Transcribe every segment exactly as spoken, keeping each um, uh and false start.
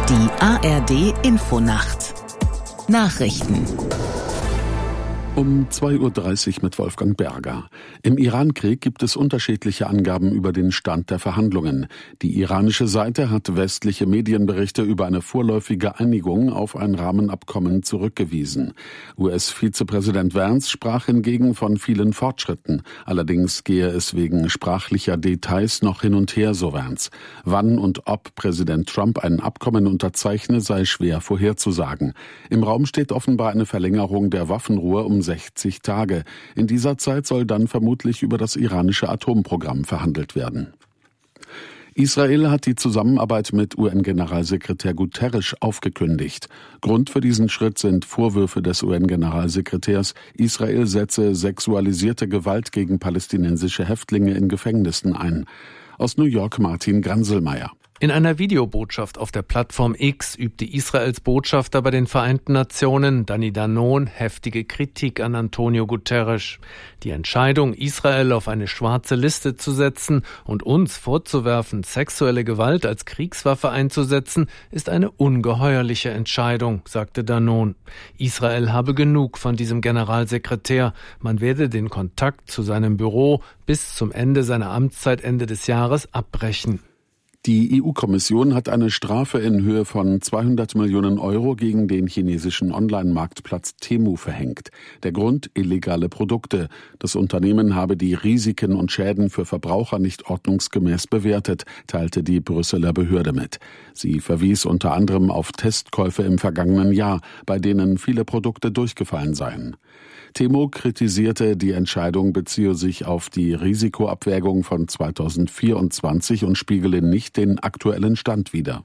Die A R D Infonacht Nachrichten Um zwei Uhr dreißig mit Wolfgang Berger. Im Iran-Krieg gibt es unterschiedliche Angaben über den Stand der Verhandlungen. Die iranische Seite hat westliche Medienberichte über eine vorläufige Einigung auf ein Rahmenabkommen zurückgewiesen. U S-Vizepräsident Vance sprach hingegen von vielen Fortschritten. Allerdings gehe es wegen sprachlicher Details noch hin und her, so Vance. Wann und ob Präsident Trump ein Abkommen unterzeichne, sei schwer vorherzusagen. Im Raum steht offenbar eine Verlängerung der Waffenruhe um sechzig Tage. In dieser Zeit soll dann vermutlich über das iranische Atomprogramm verhandelt werden. Israel hat die Zusammenarbeit mit U N-Generalsekretär Guterres aufgekündigt. Grund für diesen Schritt sind Vorwürfe des U N-Generalsekretärs, Israel setze sexualisierte Gewalt gegen palästinensische Häftlinge in Gefängnissen ein. Aus New York Martin Granselmeier. In einer Videobotschaft auf der Plattform X übte Israels Botschafter bei den Vereinten Nationen, Danny Danon, heftige Kritik an Antonio Guterres. Die Entscheidung, Israel auf eine schwarze Liste zu setzen und uns vorzuwerfen, sexuelle Gewalt als Kriegswaffe einzusetzen, ist eine ungeheuerliche Entscheidung, sagte Danon. Israel habe genug von diesem Generalsekretär. Man werde den Kontakt zu seinem Büro bis zum Ende seiner Amtszeit Ende des Jahres abbrechen. Die E U-Kommission hat eine Strafe in Höhe von zweihundert Millionen Euro gegen den chinesischen Online-Marktplatz Temu verhängt. Der Grund: illegale Produkte. Das Unternehmen habe die Risiken und Schäden für Verbraucher nicht ordnungsgemäß bewertet, teilte die Brüsseler Behörde mit. Sie verwies unter anderem auf Testkäufe im vergangenen Jahr, bei denen viele Produkte durchgefallen seien. Temu kritisierte, die Entscheidung beziehe sich auf die Risikoabwägung von zweitausendvierundzwanzig und spiegele nicht den aktuellen Stand wider.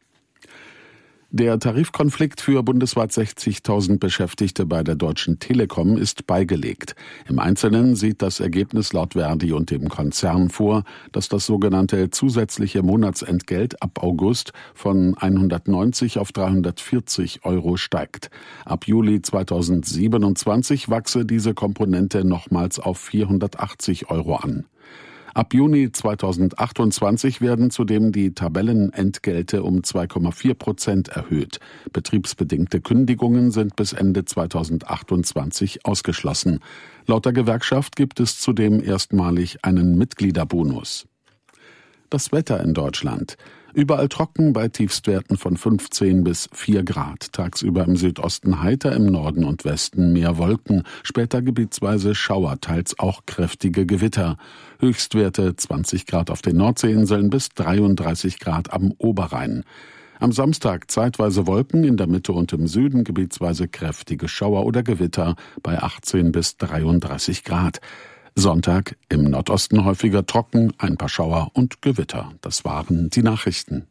Der Tarifkonflikt für bundesweit sechzigtausend Beschäftigte bei der Deutschen Telekom ist beigelegt. Im Einzelnen sieht das Ergebnis laut Verdi und dem Konzern vor, dass das sogenannte zusätzliche Monatsentgelt ab August von hundertneunzig auf dreihundertvierzig Euro steigt. Ab Juli zweitausendsiebenundzwanzig wachse diese Komponente nochmals auf vierhundertachtzig Euro an. Ab Juni zweitausendachtundzwanzig werden zudem die Tabellenentgelte um zwei Komma vier Prozent erhöht. Betriebsbedingte Kündigungen sind bis Ende zweitausendachtundzwanzig ausgeschlossen. Laut der Gewerkschaft gibt es zudem erstmalig einen Mitgliederbonus. Das Wetter in Deutschland. Überall trocken bei Tiefstwerten von fünfzehn bis vier Grad. Tagsüber im Südosten heiter, im Norden und Westen mehr Wolken. Später gebietsweise Schauer, teils auch kräftige Gewitter. Höchstwerte zwanzig Grad auf den Nordseeinseln bis dreiunddreißig Grad am Oberrhein. Am Samstag zeitweise Wolken, in der Mitte und im Süden gebietsweise kräftige Schauer oder Gewitter bei achtzehn bis dreiunddreißig Grad. Sonntag im Nordosten häufiger trocken, ein paar Schauer und Gewitter. Das waren die Nachrichten.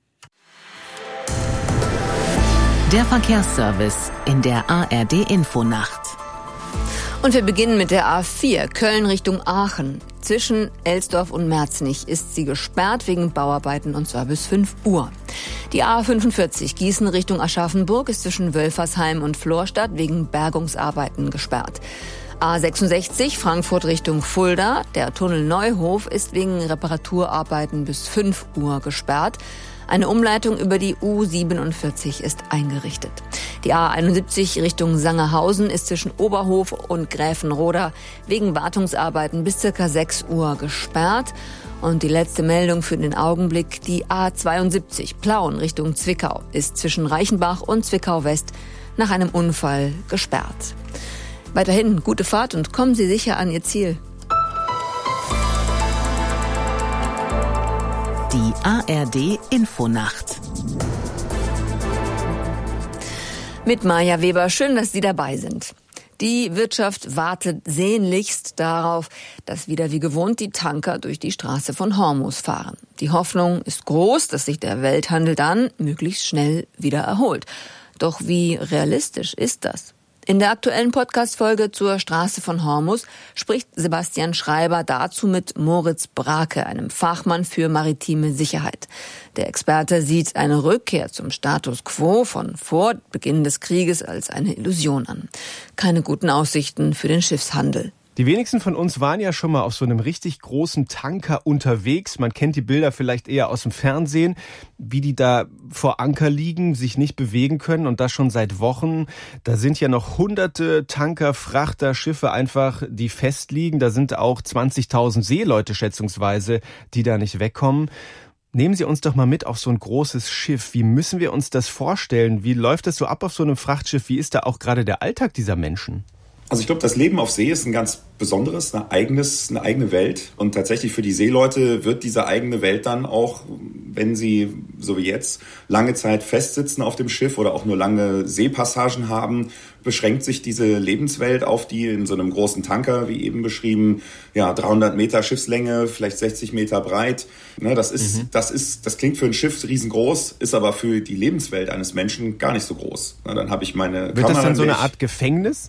Der Verkehrsservice in der A R D Infonacht. Und wir beginnen mit der A vier, Köln Richtung Aachen. Zwischen Elsdorf und Merznich ist sie gesperrt wegen Bauarbeiten und zwar bis fünf Uhr. Die A fünfundvierzig, Gießen Richtung Aschaffenburg, ist zwischen Wölfersheim und Florstadt wegen Bergungsarbeiten gesperrt. A sechsundsechzig, Frankfurt Richtung Fulda. Der Tunnel Neuhof ist wegen Reparaturarbeiten bis fünf Uhr gesperrt. Eine Umleitung über die U siebenundvierzig ist eingerichtet. Die A einundsiebzig Richtung Sangerhausen ist zwischen Oberhof und Gräfenroda wegen Wartungsarbeiten bis circa sechs Uhr gesperrt. Und die letzte Meldung für den Augenblick, die A zweiundsiebzig, Plauen Richtung Zwickau, ist zwischen Reichenbach und Zwickau West nach einem Unfall gesperrt. Weiterhin gute Fahrt und kommen Sie sicher an Ihr Ziel. Die A R D Infonacht. Mit Maja Weber, schön, dass Sie dabei sind. Die Wirtschaft wartet sehnlichst darauf, dass wieder wie gewohnt die Tanker durch die Straße von Hormuz fahren. Die Hoffnung ist groß, dass sich der Welthandel dann möglichst schnell wieder erholt. Doch wie realistisch ist das? In der aktuellen Podcast-Folge zur Straße von Hormuz spricht Sebastian Schreiber dazu mit Moritz Brake, einem Fachmann für maritime Sicherheit. Der Experte sieht eine Rückkehr zum Status quo von vor Beginn des Krieges als eine Illusion an. Keine guten Aussichten für den Schiffshandel. Die wenigsten von uns waren ja schon mal auf so einem richtig großen Tanker unterwegs. Man kennt die Bilder vielleicht eher aus dem Fernsehen, wie die da vor Anker liegen, sich nicht bewegen können und das schon seit Wochen. Da sind ja noch hunderte Tanker, Frachter, Schiffe einfach, die festliegen. Da sind auch zwanzigtausend Seeleute schätzungsweise, die da nicht wegkommen. Nehmen Sie uns doch mal mit auf so ein großes Schiff. Wie müssen wir uns das vorstellen? Wie läuft das so ab auf so einem Frachtschiff? Wie ist da auch gerade der Alltag dieser Menschen? Also ich glaube, das Leben auf See ist ein ganz besonderes, ein eigenes, eine eigene Welt. Und tatsächlich für die Seeleute wird diese eigene Welt dann auch, wenn sie, so wie jetzt, lange Zeit festsitzen auf dem Schiff oder auch nur lange Seepassagen haben, beschränkt sich diese Lebenswelt auf die in so einem großen Tanker, wie eben beschrieben, ja, dreihundert Meter Schiffslänge, vielleicht sechzig Meter breit. Ne, das ist, mhm. das ist, das klingt für ein Schiff riesengroß, ist aber für die Lebenswelt eines Menschen gar nicht so groß. Na, dann habe ich meine Wird Kamera das dann so eine Art Gefängnis?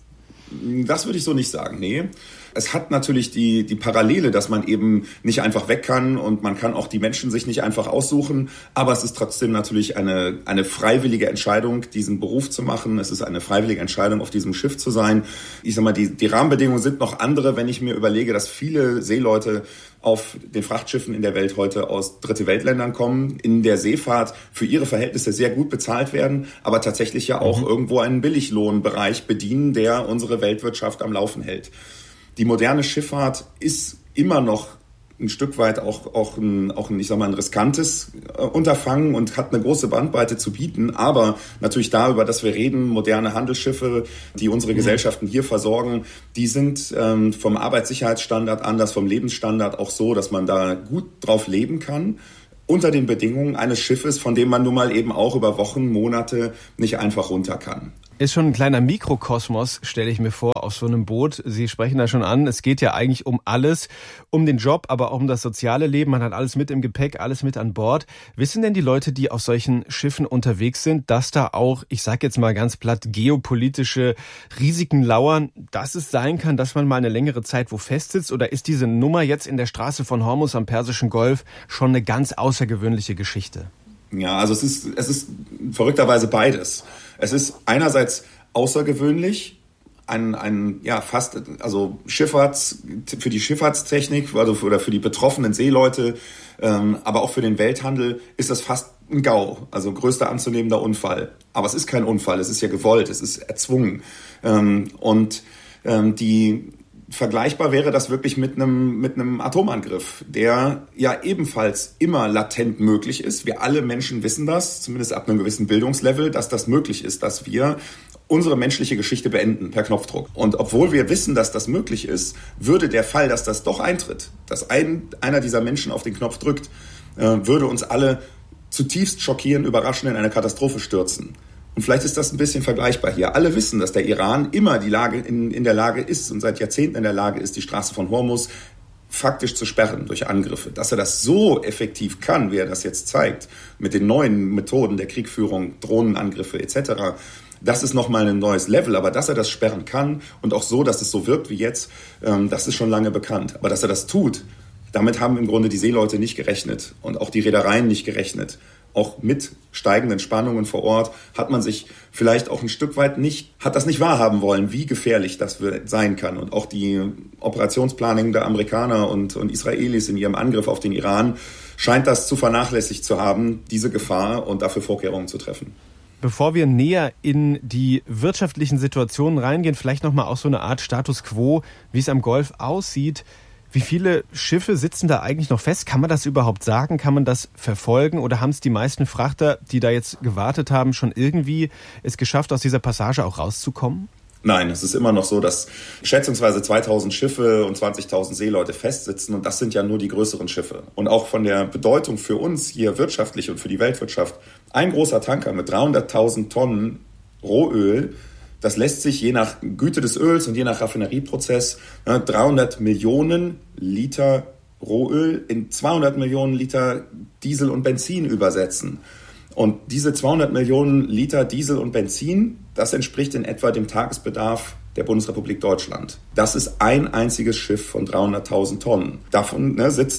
Das würde ich so nicht sagen, nee. Es hat natürlich die, die Parallele, dass man eben nicht einfach weg kann und man kann auch die Menschen sich nicht einfach aussuchen. Aber es ist trotzdem natürlich eine, eine freiwillige Entscheidung, diesen Beruf zu machen. Es ist eine freiwillige Entscheidung, auf diesem Schiff zu sein. Ich sag mal, die, die Rahmenbedingungen sind noch andere, wenn ich mir überlege, dass viele Seeleute auf den Frachtschiffen in der Welt heute aus Dritte Weltländern kommen, in der Seefahrt für ihre Verhältnisse sehr gut bezahlt werden, aber tatsächlich ja auch mhm. irgendwo einen Billiglohnbereich bedienen, der unsere Weltwirtschaft am Laufen hält. Die moderne Schifffahrt ist immer noch ein Stück weit auch, auch, ein, auch ein, ich sag mal, ein riskantes äh, Unterfangen und hat eine große Bandbreite zu bieten. Aber natürlich da, über das wir reden, moderne Handelsschiffe, die unsere mhm. Gesellschaften hier versorgen, die sind ähm, vom Arbeitssicherheitsstandard anders, vom Lebensstandard auch so, dass man da gut drauf leben kann. Unter den Bedingungen eines Schiffes, von dem man nun mal eben auch über Wochen, Monate nicht einfach runter kann. Ist schon ein kleiner Mikrokosmos, stelle ich mir vor, auf so einem Boot. Sie sprechen da schon an, es geht ja eigentlich um alles, um den Job, aber auch um das soziale Leben. Man hat alles mit im Gepäck, alles mit an Bord. Wissen denn die Leute, die auf solchen Schiffen unterwegs sind, dass da auch, ich sage jetzt mal ganz platt, geopolitische Risiken lauern, dass es sein kann, dass man mal eine längere Zeit wo festsitzt? Oder ist diese Nummer jetzt in der Straße von Hormuz am Persischen Golf schon eine ganz außergewöhnliche Geschichte? Ja, also es ist, es ist verrückterweise beides. Es ist einerseits außergewöhnlich, ein, ein, ja, fast, also Schifffahrts, für die Schifffahrtstechnik, also für, oder für die betroffenen Seeleute, ähm, aber auch für den Welthandel ist das fast ein GAU, also größter anzunehmender Unfall. Aber es ist kein Unfall, es ist ja gewollt, es ist erzwungen. Ähm, und ähm, die, Vergleichbar wäre das wirklich mit einem, mit einem Atomangriff, der ja ebenfalls immer latent möglich ist. Wir alle Menschen wissen das, zumindest ab einem gewissen Bildungslevel, dass das möglich ist, dass wir unsere menschliche Geschichte beenden per Knopfdruck. Und obwohl wir wissen, dass das möglich ist, würde der Fall, dass das doch eintritt, dass ein, einer dieser Menschen auf den Knopf drückt, äh, würde uns alle zutiefst schockieren, überraschen, in eine Katastrophe stürzen. Und vielleicht ist das ein bisschen vergleichbar hier. Alle wissen, dass der Iran immer die Lage in, in der Lage ist und seit Jahrzehnten in der Lage ist, die Straße von Hormuz faktisch zu sperren durch Angriffe. Dass er das so effektiv kann, wie er das jetzt zeigt, mit den neuen Methoden der Kriegführung, Drohnenangriffe et cetera, das ist nochmal ein neues Level. Aber dass er das sperren kann und auch so, dass es so wirkt wie jetzt, ähm, das ist schon lange bekannt. Aber dass er das tut, damit haben im Grunde die Seeleute nicht gerechnet und auch die Reedereien nicht gerechnet. Auch mit steigenden Spannungen vor Ort hat man sich vielleicht auch ein Stück weit nicht, hat das nicht wahrhaben wollen, wie gefährlich das sein kann. Und auch die Operationsplanung der Amerikaner und, und Israelis in ihrem Angriff auf den Iran scheint das zu vernachlässigt zu haben, diese Gefahr, und dafür Vorkehrungen zu treffen. Bevor wir näher in die wirtschaftlichen Situationen reingehen, vielleicht nochmal auch so eine Art Status Quo, wie es am Golf aussieht. Wie viele Schiffe sitzen da eigentlich noch fest? Kann man das überhaupt sagen? Kann man das verfolgen? Oder haben es die meisten Frachter, die da jetzt gewartet haben, schon irgendwie es geschafft, aus dieser Passage auch rauszukommen? Nein, es ist immer noch so, dass schätzungsweise zweitausend Schiffe und zwanzigtausend Seeleute festsitzen. Und das sind ja nur die größeren Schiffe. Und auch von der Bedeutung für uns hier wirtschaftlich und für die Weltwirtschaft. Ein großer Tanker mit dreihunderttausend Tonnen Rohöl, das lässt sich je nach Güte des Öls und je nach Raffinerieprozess ne, dreihundert Millionen Liter Rohöl in zweihundert Millionen Liter Diesel und Benzin übersetzen. Und diese zweihundert Millionen Liter Diesel und Benzin, das entspricht in etwa dem Tagesbedarf der Bundesrepublik Deutschland. Das ist ein einziges Schiff von dreihunderttausend Tonnen. Davon ne, sitzen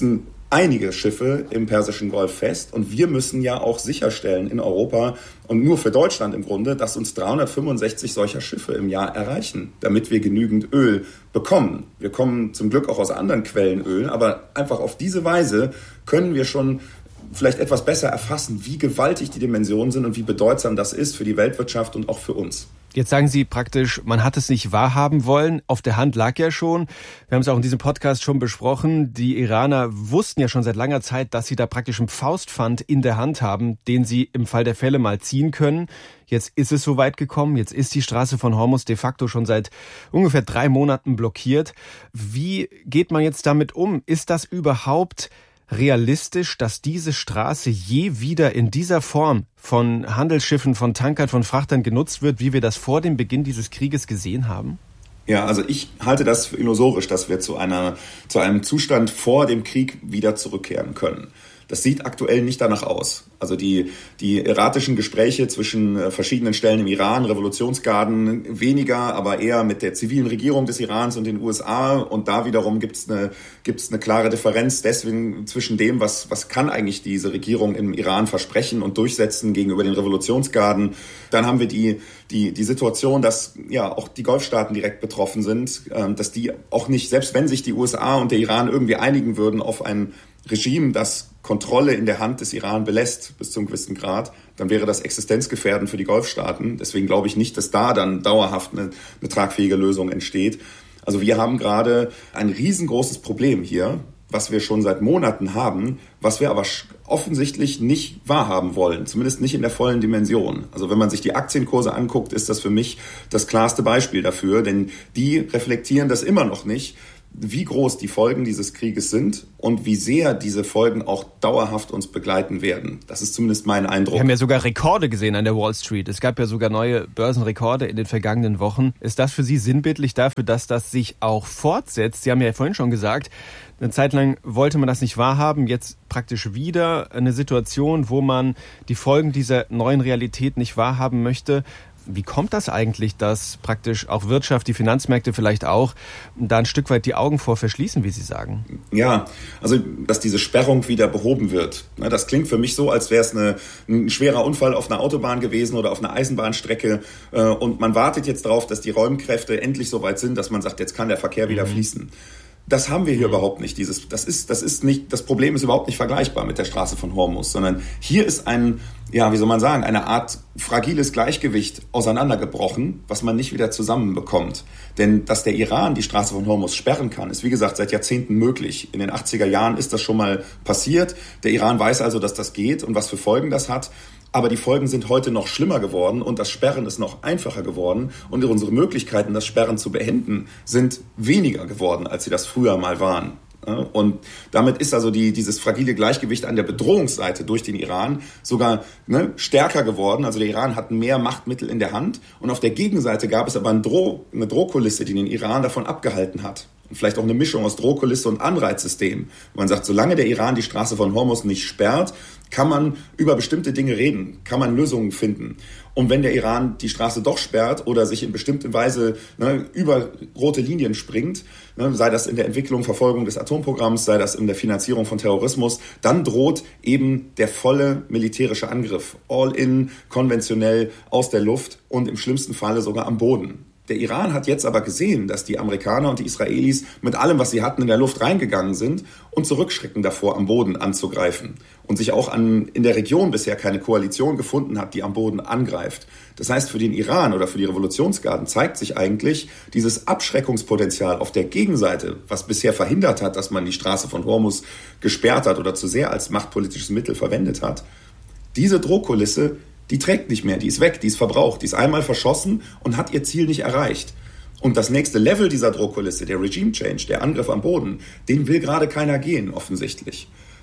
einige Schiffe im Persischen Golf fest und wir müssen ja auch sicherstellen in Europa und nur für Deutschland im Grunde, dass uns dreihundertfünfundsechzig solcher Schiffe im Jahr erreichen, damit wir genügend Öl bekommen. Wir kommen zum Glück auch aus anderen Quellen Öl, aber einfach auf diese Weise können wir schon vielleicht etwas besser erfassen, wie gewaltig die Dimensionen sind und wie bedeutsam das ist für die Weltwirtschaft und auch für uns. Jetzt sagen Sie praktisch, man hat es nicht wahrhaben wollen. Auf der Hand lag ja schon. Wir haben es auch in diesem Podcast schon besprochen. Die Iraner wussten ja schon seit langer Zeit, dass sie da praktisch einen Faustpfand in der Hand haben, den sie im Fall der Fälle mal ziehen können. Jetzt ist es so weit gekommen. Jetzt ist die Straße von Hormuz de facto schon seit ungefähr drei Monaten blockiert. Wie geht man jetzt damit um? Ist das überhaupt realistisch, dass diese Straße je wieder in dieser Form von Handelsschiffen, von Tankern, von Frachtern genutzt wird, wie wir das vor dem Beginn dieses Krieges gesehen haben? Ja, also ich halte das für illusorisch, dass wir zu einer, zu einem Zustand vor dem Krieg wieder zurückkehren können. Das sieht aktuell nicht danach aus. Also die, die erratischen Gespräche zwischen verschiedenen Stellen im Iran, Revolutionsgarden weniger, aber eher mit der zivilen Regierung des Irans und den U S A. Und da wiederum gibt es eine, gibt's eine klare Differenz deswegen zwischen dem, was, was kann eigentlich diese Regierung im Iran versprechen und durchsetzen gegenüber den Revolutionsgarden. Dann haben wir die, die, die Situation, dass ja auch die Golfstaaten direkt betroffen sind, dass die auch nicht, selbst wenn sich die U S A und der Iran irgendwie einigen würden auf ein Regime, das Kontrolle in der Hand des Iran belässt bis zu einem gewissen Grad, dann wäre das existenzgefährdend für die Golfstaaten. Deswegen glaube ich nicht, dass da dann dauerhaft eine, eine tragfähige Lösung entsteht. Also wir haben gerade ein riesengroßes Problem hier, was wir schon seit Monaten haben, was wir aber offensichtlich nicht wahrhaben wollen, zumindest nicht in der vollen Dimension. Also wenn man sich die Aktienkurse anguckt, ist das für mich das klarste Beispiel dafür, denn die reflektieren das immer noch nicht, wie groß die Folgen dieses Krieges sind und wie sehr diese Folgen auch dauerhaft uns begleiten werden. Das ist zumindest mein Eindruck. Wir haben ja sogar Rekorde gesehen an der Wall Street. Es gab ja sogar neue Börsenrekorde in den vergangenen Wochen. Ist das für Sie sinnbildlich dafür, dass das sich auch fortsetzt? Sie haben ja vorhin schon gesagt, eine Zeit lang wollte man das nicht wahrhaben. Jetzt praktisch wieder eine Situation, wo man die Folgen dieser neuen Realität nicht wahrhaben möchte. Wie kommt das eigentlich, dass praktisch auch Wirtschaft, die Finanzmärkte vielleicht auch, da ein Stück weit die Augen vor verschließen, wie Sie sagen? Ja, also dass diese Sperrung wieder behoben wird. Das klingt für mich so, als wäre es eine, ein schwerer Unfall auf einer Autobahn gewesen oder auf einer Eisenbahnstrecke und man wartet jetzt darauf, dass die Räumkräfte endlich so weit sind, dass man sagt, jetzt kann der Verkehr wieder fließen. Das haben wir hier mhm. überhaupt nicht. Dieses, das ist, das ist nicht, das Problem ist überhaupt nicht vergleichbar mit der Straße von Hormuz, sondern hier ist ein, ja, wie soll man sagen, eine Art fragiles Gleichgewicht auseinandergebrochen, was man nicht wieder zusammenbekommt. Denn dass der Iran die Straße von Hormuz sperren kann, ist wie gesagt seit Jahrzehnten möglich. In den achtziger Jahren ist das schon mal passiert. Der Iran weiß also, dass das geht und was für Folgen das hat. Aber die Folgen sind heute noch schlimmer geworden und das Sperren ist noch einfacher geworden und unsere Möglichkeiten, das Sperren zu beenden, sind weniger geworden, als sie das früher mal waren. Und damit ist also die, dieses fragile Gleichgewicht an der Bedrohungsseite durch den Iran sogar ne, stärker geworden. Also der Iran hat mehr Machtmittel in der Hand und auf der Gegenseite gab es aber eine, Droh, eine Drohkulisse, die den Iran davon abgehalten hat. Und vielleicht auch eine Mischung aus Drohkulisse und Anreizsystem. Man sagt, solange der Iran die Straße von Hormuz nicht sperrt, kann man über bestimmte Dinge reden, kann man Lösungen finden. Und wenn der Iran die Straße doch sperrt oder sich in bestimmter Weise ne, über rote Linien springt, ne, sei das in der Entwicklung, Verfolgung des Atomprogramms, sei das in der Finanzierung von Terrorismus, dann droht eben der volle militärische Angriff, all in, konventionell, aus der Luft und im schlimmsten Falle sogar am Boden. Der Iran hat jetzt aber gesehen, dass die Amerikaner und die Israelis mit allem, was sie hatten, in der Luft reingegangen sind und zurückschrecken davor, am Boden anzugreifen. Und sich auch an, in der Region bisher keine Koalition gefunden hat, die am Boden angreift. Das heißt, für den Iran oder für die Revolutionsgarden zeigt sich eigentlich dieses Abschreckungspotenzial auf der Gegenseite, was bisher verhindert hat, dass man die Straße von Hormuz gesperrt hat oder zu sehr als machtpolitisches Mittel verwendet hat. Diese Drohkulisse, die trägt nicht mehr, die ist weg, die ist verbraucht, die ist einmal verschossen und hat ihr Ziel nicht erreicht. Und das nächste Level dieser Drohkulisse, der Regime Change, der Angriff am Boden, den will gerade keiner gehen, offensichtlich.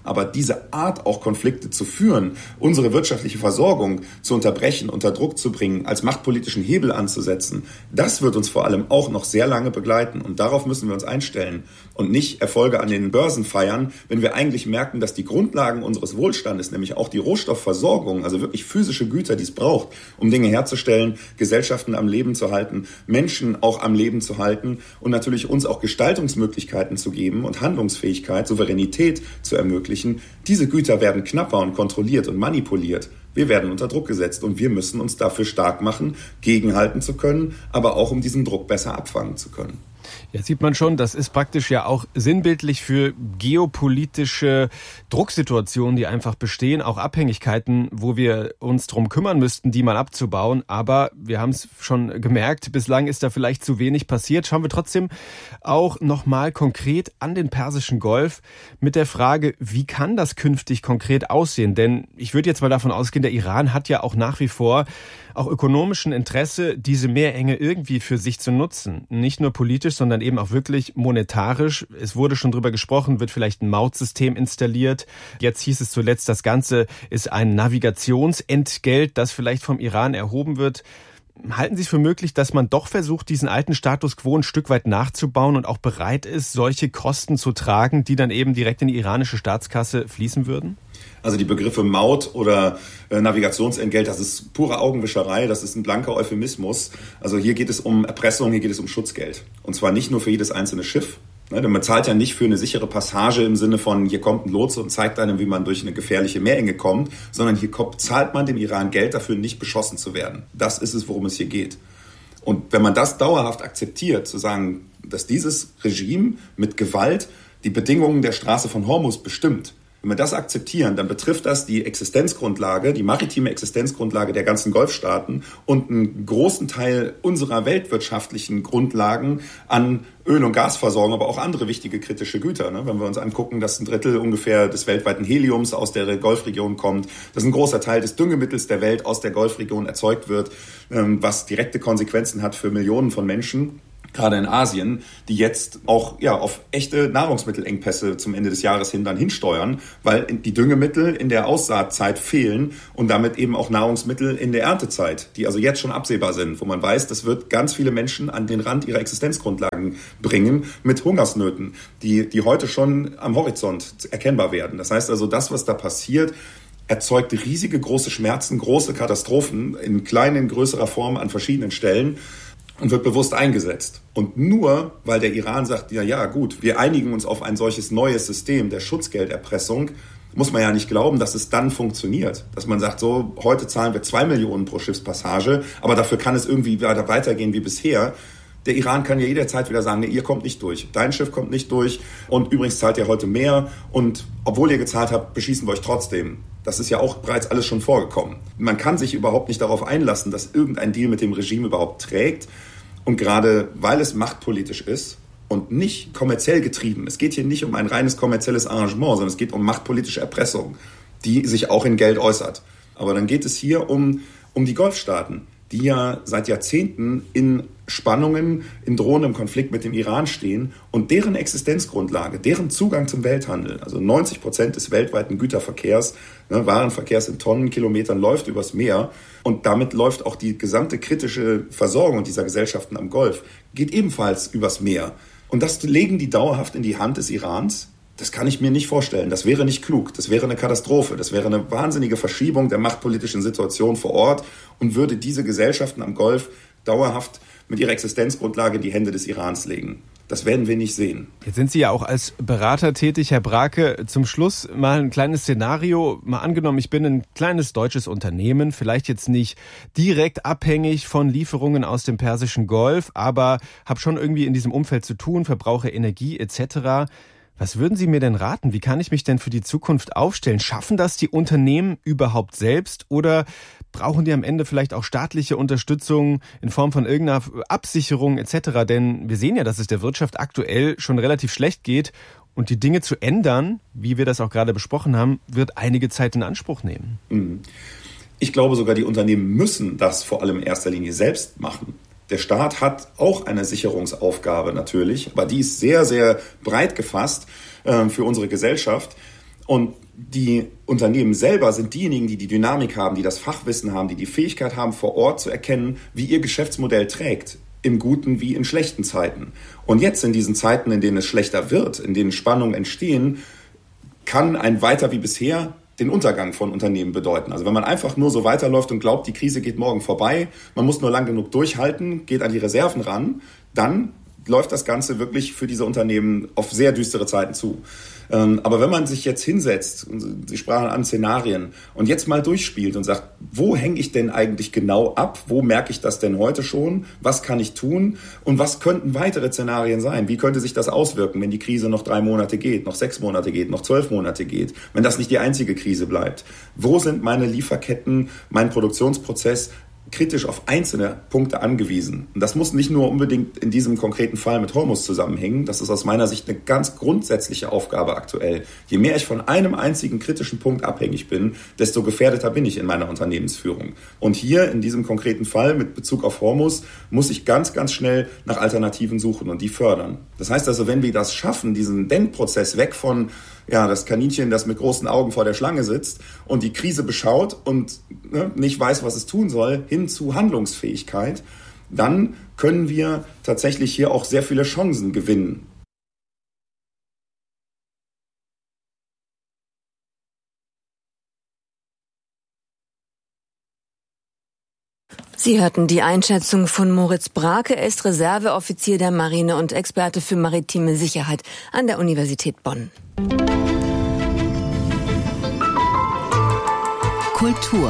Aber diese Art, auch Konflikte zu führen, unsere wirtschaftliche Versorgung zu unterbrechen, unter Druck zu bringen, als machtpolitischen Hebel anzusetzen, das wird uns vor allem auch noch sehr lange begleiten. Und darauf müssen wir uns einstellen und nicht Erfolge an den Börsen feiern, wenn wir eigentlich merken, dass die Grundlagen unseres Wohlstandes, nämlich auch die Rohstoffversorgung, also wirklich physische Güter, die es braucht, um Dinge herzustellen, Gesellschaften am Leben zu halten, Menschen auch am Leben zu halten und natürlich uns auch Gestaltungsmöglichkeiten zu geben und Handlungsfähigkeit, Souveränität zu ermöglichen. Diese Güter werden knapper und kontrolliert und manipuliert. Wir werden unter Druck gesetzt und wir müssen uns dafür stark machen, gegenhalten zu können, aber auch um diesen Druck besser abfangen zu können. Jetzt sieht man schon, das ist praktisch ja auch sinnbildlich für geopolitische Drucksituationen, die einfach bestehen, auch Abhängigkeiten, wo wir uns drum kümmern müssten, die mal abzubauen. Aber wir haben es schon gemerkt, bislang ist da vielleicht zu wenig passiert. Schauen wir trotzdem auch nochmal konkret an den Persischen Golf mit der Frage, wie kann das künftig konkret aussehen? Denn ich würde jetzt mal davon ausgehen, der Iran hat ja auch nach wie vor auch ökonomischen Interesse, diese Meerenge irgendwie für sich zu nutzen. Nicht nur politisch, sondern eben auch wirklich monetarisch. Es wurde schon drüber gesprochen, wird vielleicht ein Mautsystem installiert. Jetzt hieß es zuletzt, das Ganze ist ein Navigationsentgelt, das vielleicht vom Iran erhoben wird. Halten Sie es für möglich, dass man doch versucht, diesen alten Status quo ein Stück weit nachzubauen und auch bereit ist, solche Kosten zu tragen, die dann eben direkt in die iranische Staatskasse fließen würden? Also die Begriffe Maut oder äh, Navigationsentgelt, das ist pure Augenwischerei, das ist ein blanker Euphemismus. Also hier geht es um Erpressung, hier geht es um Schutzgeld. Und zwar nicht nur für jedes einzelne Schiff. Ne, denn man zahlt ja nicht für eine sichere Passage im Sinne von, hier kommt ein Lotse und zeigt einem, wie man durch eine gefährliche Meerenge kommt, sondern hier kommt, zahlt man dem Iran Geld dafür, nicht beschossen zu werden. Das ist es, worum es hier geht. Und wenn man das dauerhaft akzeptiert, zu sagen, dass dieses Regime mit Gewalt die Bedingungen der Straße von Hormuz bestimmt, wenn wir das akzeptieren, dann betrifft das die Existenzgrundlage, die maritime Existenzgrundlage der ganzen Golfstaaten und einen großen Teil unserer weltwirtschaftlichen Grundlagen an Öl- und Gasversorgung, aber auch andere wichtige kritische Güter. Ne? Wenn wir uns angucken, dass ein Drittel ungefähr des weltweiten Heliums aus der Golfregion kommt, dass ein großer Teil des Düngemittels der Welt aus der Golfregion erzeugt wird, was direkte Konsequenzen hat für Millionen von Menschen, gerade in Asien, die jetzt auch ja auf echte Nahrungsmittelengpässe zum Ende des Jahres hin dann hinsteuern, weil die Düngemittel in der Aussaatzeit fehlen und damit eben auch Nahrungsmittel in der Erntezeit, die also jetzt schon absehbar sind, wo man weiß, das wird ganz viele Menschen an den Rand ihrer Existenzgrundlagen bringen mit Hungersnöten, die, die heute schon am Horizont erkennbar werden. Das heißt also, das, was da passiert, erzeugt riesige große Schmerzen, große Katastrophen in kleinen, größerer Form an verschiedenen Stellen und wird bewusst eingesetzt. Und nur, weil der Iran sagt, ja, ja, gut, wir einigen uns auf ein solches neues System der Schutzgelderpressung, muss man ja nicht glauben, dass es dann funktioniert. Dass man sagt, so, heute zahlen wir zwei Millionen pro Schiffspassage, aber dafür kann es irgendwie weitergehen wie bisher. Der Iran kann ja jederzeit wieder sagen, nee, ihr kommt nicht durch, dein Schiff kommt nicht durch und übrigens zahlt ihr heute mehr und obwohl ihr gezahlt habt, beschießen wir euch trotzdem. Das ist ja auch bereits alles schon vorgekommen. Man kann sich überhaupt nicht darauf einlassen, dass irgendein Deal mit dem Regime überhaupt trägt. Und gerade weil es machtpolitisch ist und nicht kommerziell getrieben, es geht hier nicht um ein reines kommerzielles Arrangement, sondern es geht um machtpolitische Erpressung, die sich auch in Geld äußert. Aber dann geht es hier um, um die Golfstaaten, die ja seit Jahrzehnten in Spannungen, in drohendem Konflikt mit dem Iran stehen und deren Existenzgrundlage, deren Zugang zum Welthandel, also neunzig Prozent des weltweiten Güterverkehrs, ne, Warenverkehrs in Tonnenkilometern läuft übers Meer und damit läuft auch die gesamte kritische Versorgung dieser Gesellschaften am Golf, geht ebenfalls übers Meer. Und das legen die dauerhaft in die Hand des Irans. Das kann ich mir nicht vorstellen. Das wäre nicht klug. Das wäre eine Katastrophe. Das wäre eine wahnsinnige Verschiebung der machtpolitischen Situation vor Ort und würde diese Gesellschaften am Golf dauerhaft mit ihrer Existenzgrundlage in die Hände des Irans legen. Das werden wir nicht sehen. Jetzt sind Sie ja auch als Berater tätig, Herr Brake. Zum Schluss mal ein kleines Szenario. Mal angenommen, ich bin ein kleines deutsches Unternehmen, vielleicht jetzt nicht direkt abhängig von Lieferungen aus dem Persischen Golf, aber habe schon irgendwie in diesem Umfeld zu tun, verbrauche Energie et cetera. Was würden Sie mir denn raten? Wie kann ich mich denn für die Zukunft aufstellen? Schaffen das die Unternehmen überhaupt selbst oder brauchen die am Ende vielleicht auch staatliche Unterstützung in Form von irgendeiner Absicherung et cetera? Denn wir sehen ja, dass es der Wirtschaft aktuell schon relativ schlecht geht und die Dinge zu ändern, wie wir das auch gerade besprochen haben, wird einige Zeit in Anspruch nehmen. Ich glaube sogar, die Unternehmen müssen das vor allem in erster Linie selbst machen. Der Staat hat auch eine Sicherungsaufgabe natürlich, aber die ist sehr, sehr breit gefasst äh, für unsere Gesellschaft. Und die Unternehmen selber sind diejenigen, die die Dynamik haben, die das Fachwissen haben, die die Fähigkeit haben, vor Ort zu erkennen, wie ihr Geschäftsmodell trägt, im guten wie in schlechten Zeiten. Und jetzt in diesen Zeiten, in denen es schlechter wird, in denen Spannungen entstehen, kann ein Weiter wie bisher den Untergang von Unternehmen bedeuten. Also wenn man einfach nur so weiterläuft und glaubt, die Krise geht morgen vorbei, man muss nur lang genug durchhalten, geht an die Reserven ran, dann läuft das Ganze wirklich für diese Unternehmen auf sehr düstere Zeiten zu. Aber wenn man sich jetzt hinsetzt, Sie sprachen an Szenarien, und jetzt mal durchspielt und sagt, wo hänge ich denn eigentlich genau ab? Wo merke ich das denn heute schon? Was kann ich tun? Und was könnten weitere Szenarien sein? Wie könnte sich das auswirken, wenn die Krise noch drei Monate geht, noch sechs Monate geht, noch zwölf Monate geht, wenn das nicht die einzige Krise bleibt? Wo sind meine Lieferketten, mein Produktionsprozess kritisch auf einzelne Punkte angewiesen? Und das muss nicht nur unbedingt in diesem konkreten Fall mit Hormuz zusammenhängen. Das ist aus meiner Sicht eine ganz grundsätzliche Aufgabe aktuell. Je mehr ich von einem einzigen kritischen Punkt abhängig bin, desto gefährdeter bin ich in meiner Unternehmensführung. Und hier in diesem konkreten Fall mit Bezug auf Hormuz muss ich ganz, ganz schnell nach Alternativen suchen und die fördern. Das heißt also, wenn wir das schaffen, diesen Denkprozess weg von ja, das Kaninchen, das mit großen Augen vor der Schlange sitzt und die Krise beschaut und ne, nicht weiß, was es tun soll, hin zu Handlungsfähigkeit, dann können wir tatsächlich hier auch sehr viele Chancen gewinnen. Sie hörten die Einschätzung von Moritz Brake. Er ist Reserveoffizier der Marine und Experte für maritime Sicherheit an der Universität Bonn. Kultur.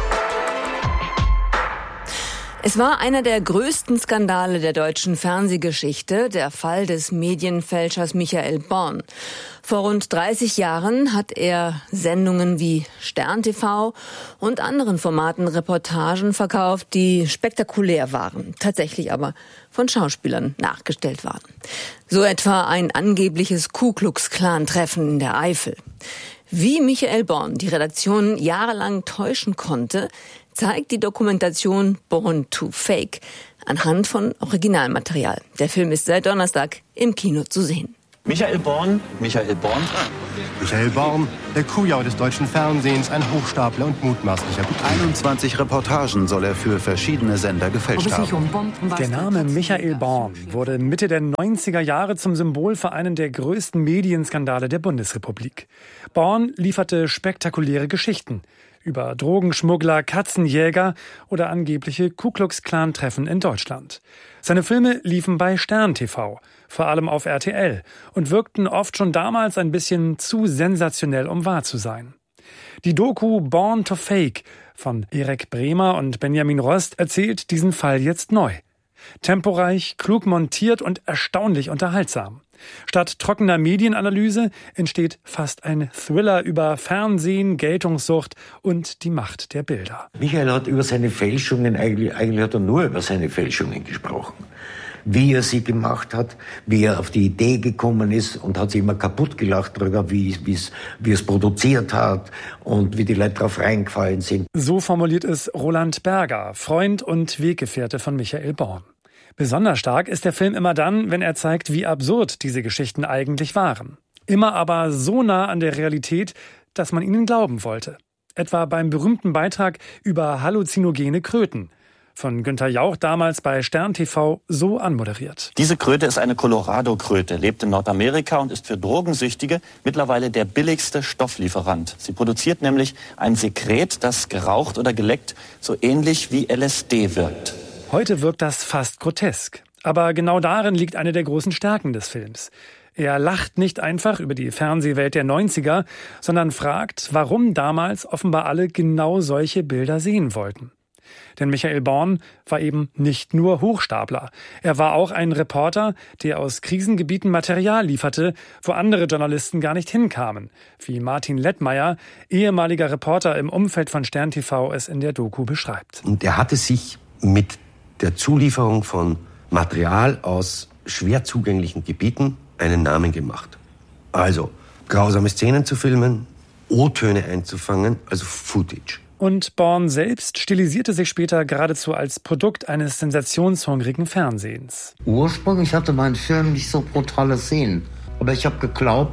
Es war einer der größten Skandale der deutschen Fernsehgeschichte, der Fall des Medienfälschers Michael Born. Vor rund dreißig Jahren hat er Sendungen wie Stern T V und anderen Formaten Reportagen verkauft, die spektakulär waren, tatsächlich aber von Schauspielern nachgestellt waren. So etwa ein angebliches Ku-Klux-Klan-Treffen in der Eifel. Wie Michael Born die Redaktion jahrelang täuschen konnte, zeigt die Dokumentation Born to Fake anhand von Originalmaterial. Der Film ist seit Donnerstag im Kino zu sehen. Michael Born, Michael Born. Michael Born, der Kujau des deutschen Fernsehens, ein Hochstapler und mutmaßlicher Betrüger. einundzwanzig Reportagen soll er für verschiedene Sender gefälscht haben. Der Name Michael Born wurde Mitte der neunziger Jahre zum Symbol für einen der größten Medienskandale der Bundesrepublik. Born lieferte spektakuläre Geschichten über Drogenschmuggler, Katzenjäger oder angebliche Ku-Klux-Klan-Treffen in Deutschland. Seine Filme liefen bei Stern T V, vor allem auf R T L, und wirkten oft schon damals ein bisschen zu sensationell, um wahr zu sein. Die Doku Born to Fake von Erik Bremer und Benjamin Rost erzählt diesen Fall jetzt neu. Temporeich, klug montiert und erstaunlich unterhaltsam. Statt trockener Medienanalyse entsteht fast ein Thriller über Fernsehen, Geltungssucht und die Macht der Bilder. Michael hat über seine Fälschungen, eigentlich, eigentlich hat er nur über seine Fälschungen gesprochen. Wie er sie gemacht hat, wie er auf die Idee gekommen ist und hat sich immer kaputt gelacht darüber, wie, wie es produziert hat und wie die Leute drauf reingefallen sind. So formuliert es Roland Berger, Freund und Weggefährte von Michael Born. Besonders stark ist der Film immer dann, wenn er zeigt, wie absurd diese Geschichten eigentlich waren. Immer aber so nah an der Realität, dass man ihnen glauben wollte. Etwa beim berühmten Beitrag über halluzinogene Kröten. Von Günther Jauch damals bei Stern T V so anmoderiert. Diese Kröte ist eine Colorado-Kröte, lebt in Nordamerika und ist für Drogensüchtige mittlerweile der billigste Stofflieferant. Sie produziert nämlich ein Sekret, das geraucht oder geleckt so ähnlich wie L S D wirkt. Heute wirkt das fast grotesk. Aber genau darin liegt eine der großen Stärken des Films. Er lacht nicht einfach über die Fernsehwelt der neunziger, sondern fragt, warum damals offenbar alle genau solche Bilder sehen wollten. Denn Michael Born war eben nicht nur Hochstapler. Er war auch ein Reporter, der aus Krisengebieten Material lieferte, wo andere Journalisten gar nicht hinkamen. Wie Martin Lettmeier, ehemaliger Reporter im Umfeld von Stern T V, es in der Doku beschreibt. Und er hatte sich mit der Zulieferung von Material aus schwer zugänglichen Gebieten einen Namen gemacht. Also grausame Szenen zu filmen, O-Töne einzufangen, also Footage. Und Born selbst stilisierte sich später geradezu als Produkt eines sensationshungrigen Fernsehens. Ursprünglich hatte mein Film nicht so brutale Szenen. Aber ich habe geglaubt,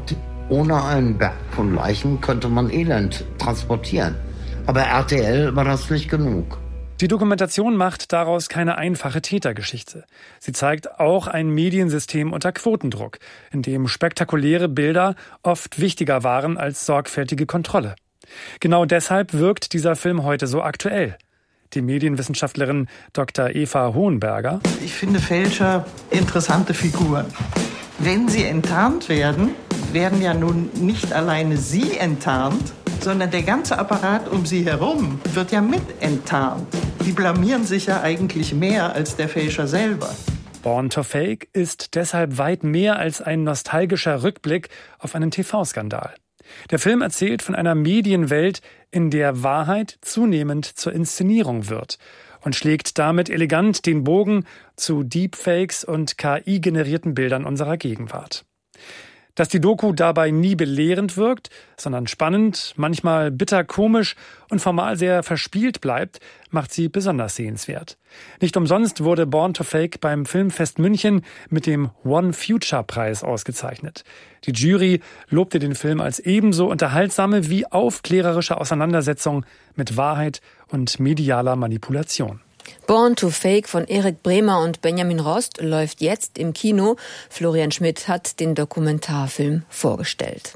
Ohne einen Berg von Leichen könnte man Elend transportieren. Aber R T L war das nicht genug. Die Dokumentation macht daraus keine einfache Tätergeschichte. Sie zeigt auch ein Mediensystem unter Quotendruck, in dem spektakuläre Bilder oft wichtiger waren als sorgfältige Kontrolle. Genau deshalb wirkt dieser Film heute so aktuell. Die Medienwissenschaftlerin Doktor Eva Hohenberger. Ich finde Fälscher interessante Figuren. Wenn sie enttarnt werden, werden ja nun nicht alleine sie enttarnt, sondern der ganze Apparat um sie herum wird ja mit enttarnt. Die blamieren sich ja eigentlich mehr als der Fälscher selber. Born to Fake ist deshalb weit mehr als ein nostalgischer Rückblick auf einen T V-Skandal. Der Film erzählt von einer Medienwelt, in der Wahrheit zunehmend zur Inszenierung wird und schlägt damit elegant den Bogen zu Deepfakes und K I-generierten Bildern unserer Gegenwart. Dass die Doku dabei nie belehrend wirkt, sondern spannend, manchmal bitter komisch und formal sehr verspielt bleibt, macht sie besonders sehenswert. Nicht umsonst wurde Born to Fake beim Filmfest München mit dem One Future Preis ausgezeichnet. Die Jury lobte den Film als ebenso unterhaltsame wie aufklärerische Auseinandersetzung mit Wahrheit und medialer Manipulation. Born to Fake von Erik Bremer und Benjamin Rost läuft jetzt im Kino. Florian Schmidt hat den Dokumentarfilm vorgestellt.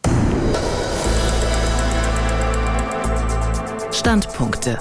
Standpunkte.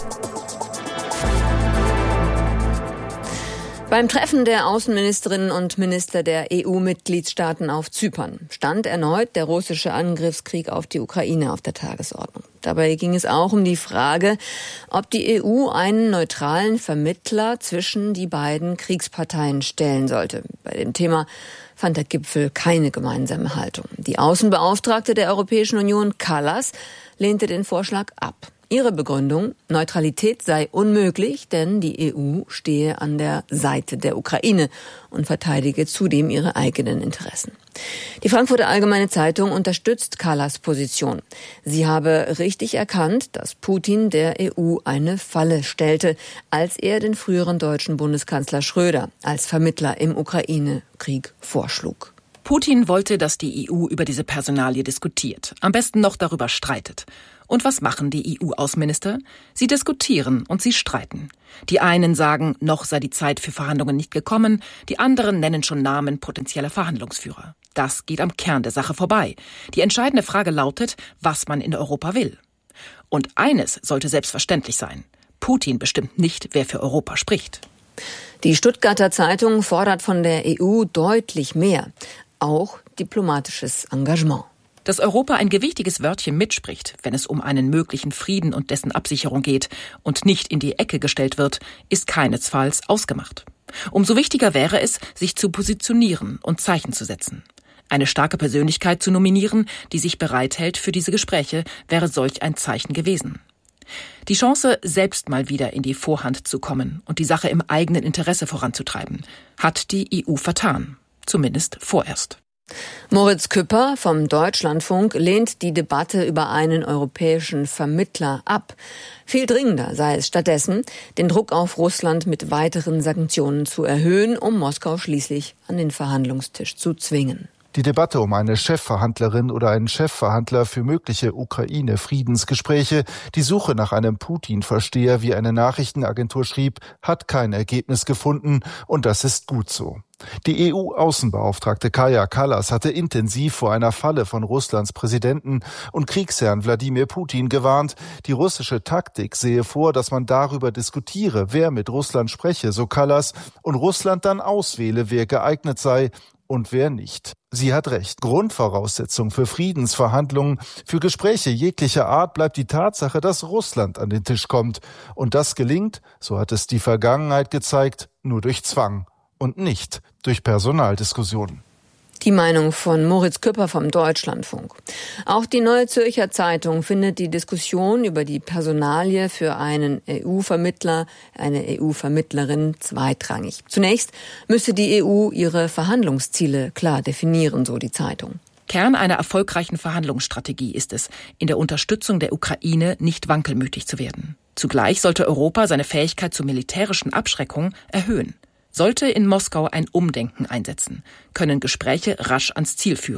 Beim Treffen der Außenministerinnen und Minister der E U-Mitgliedstaaten auf Zypern stand erneut der russische Angriffskrieg auf die Ukraine auf der Tagesordnung. Dabei ging es auch um die Frage, ob die E U einen neutralen Vermittler zwischen die beiden Kriegsparteien stellen sollte. Bei dem Thema fand der Gipfel keine gemeinsame Haltung. Die Außenbeauftragte der Europäischen Union, Kallas, lehnte den Vorschlag ab. Ihre Begründung: Neutralität sei unmöglich, denn die E U stehe an der Seite der Ukraine und verteidige zudem ihre eigenen Interessen. Die Frankfurter Allgemeine Zeitung unterstützt Kallas Position. Sie habe richtig erkannt, dass Putin der E U eine Falle stellte, als er den früheren deutschen Bundeskanzler Schröder als Vermittler im Ukraine-Krieg vorschlug. Putin wollte, dass die E U über diese Personalie diskutiert, am besten noch darüber streitet. Und was machen die E U-Außenminister? Sie diskutieren und sie streiten. Die einen sagen, noch sei die Zeit für Verhandlungen nicht gekommen, die anderen nennen schon Namen potenzieller Verhandlungsführer. Das geht am Kern der Sache vorbei. Die entscheidende Frage lautet, was man in Europa will. Und eines sollte selbstverständlich sein: Putin bestimmt nicht, wer für Europa spricht. Die Stuttgarter Zeitung fordert von der E U deutlich mehr, auch diplomatisches Engagement. Dass Europa ein gewichtiges Wörtchen mitspricht, wenn es um einen möglichen Frieden und dessen Absicherung geht und nicht in die Ecke gestellt wird, ist keinesfalls ausgemacht. Umso wichtiger wäre es, sich zu positionieren und Zeichen zu setzen. Eine starke Persönlichkeit zu nominieren, die sich bereithält für diese Gespräche, wäre solch ein Zeichen gewesen. Die Chance, selbst mal wieder in die Vorhand zu kommen und die Sache im eigenen Interesse voranzutreiben, hat die E U vertan. Zumindest vorerst. Moritz Küpper vom Deutschlandfunk lehnt die Debatte über einen europäischen Vermittler ab. Viel dringender sei es stattdessen, den Druck auf Russland mit weiteren Sanktionen zu erhöhen, um Moskau schließlich an den Verhandlungstisch zu zwingen. Die Debatte um eine Chefverhandlerin oder einen Chefverhandler für mögliche Ukraine-Friedensgespräche, die Suche nach einem Putin-Versteher, wie eine Nachrichtenagentur schrieb, hat kein Ergebnis gefunden, und das ist gut so. Die E U-Außenbeauftragte Kaja Kallas hatte intensiv vor einer Falle von Russlands Präsidenten und Kriegsherrn Wladimir Putin gewarnt. Die russische Taktik sehe vor, dass man darüber diskutiere, wer mit Russland spreche, so Kallas, und Russland dann auswähle, wer geeignet sei und wer nicht. Sie hat recht. Grundvoraussetzung für Friedensverhandlungen, für Gespräche jeglicher Art bleibt die Tatsache, dass Russland an den Tisch kommt. Und das gelingt, so hat es die Vergangenheit gezeigt, nur durch Zwang und nicht durch Personaldiskussionen. Die Meinung von Moritz Küpper vom Deutschlandfunk. Auch die Neue Zürcher Zeitung findet die Diskussion über die Personalie für einen E U-Vermittler, eine E U-Vermittlerin zweitrangig. Zunächst müsse die E U ihre Verhandlungsziele klar definieren, so die Zeitung. Kern einer erfolgreichen Verhandlungsstrategie ist es, in der Unterstützung der Ukraine nicht wankelmütig zu werden. Zugleich sollte Europa seine Fähigkeit zur militärischen Abschreckung erhöhen. Sollte in Moskau ein Umdenken einsetzen, können Gespräche rasch ans Ziel führen.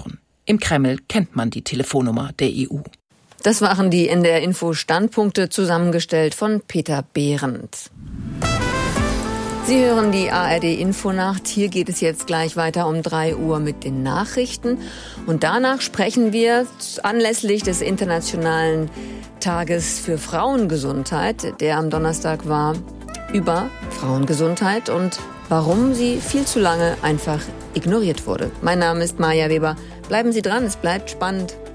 Im Kreml kennt man die Telefonnummer der E U. Das waren die N D R-Info-Standpunkte, zusammengestellt von Peter Behrendt. Sie hören die A R D-Infonacht. Hier geht es jetzt gleich weiter um drei Uhr mit den Nachrichten. Und danach sprechen wir anlässlich des Internationalen Tages für Frauengesundheit, der am Donnerstag war, über Frauengesundheit und warum sie viel zu lange einfach ignoriert wurde. Mein Name ist Maja Weber. Bleiben Sie dran, es bleibt spannend.